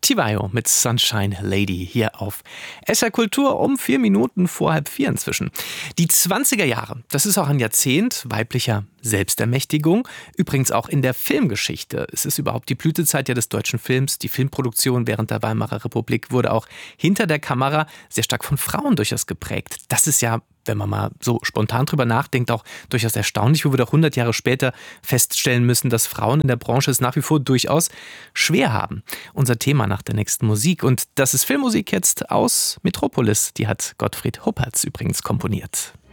Tivayo mit Sunshine Lady hier auf SR Kultur um 4 Minuten vor 3:30 inzwischen. Die 20er Jahre, das ist auch ein Jahrzehnt weiblicher Selbstermächtigung. Übrigens auch in der Filmgeschichte. Es ist überhaupt die Blütezeit des deutschen Films. Die Filmproduktion während der Weimarer Republik wurde auch hinter der Kamera sehr stark von Frauen durchaus geprägt. Das ist ja, wenn man mal so spontan drüber nachdenkt, auch durchaus erstaunlich, wo wir doch 100 Jahre später feststellen müssen, dass Frauen in der Branche es nach wie vor durchaus schwer haben. Unser Thema nach der nächsten Musik. Und das ist Filmmusik jetzt aus Metropolis. Die hat Gottfried Huppertz übrigens komponiert.